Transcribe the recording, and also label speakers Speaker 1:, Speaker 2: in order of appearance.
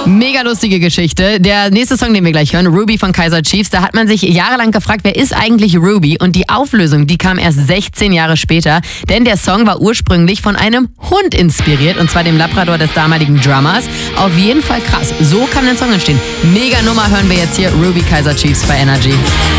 Speaker 1: Mega lustige Geschichte. Der nächste Song, den wir gleich hören, Ruby von Kaiser Chiefs, da hat man sich jahrelang gefragt, wer ist eigentlich Ruby? Und die Auflösung, die kam erst 16 Jahre später, denn der Song war ursprünglich von einem Hund inspiriert, und zwar dem Labrador des damaligen Drummers. Auf jeden Fall krass. So kann ein Song entstehen. Mega Nummer hören wir jetzt hier, Ruby Kaiser Chiefs bei Energy.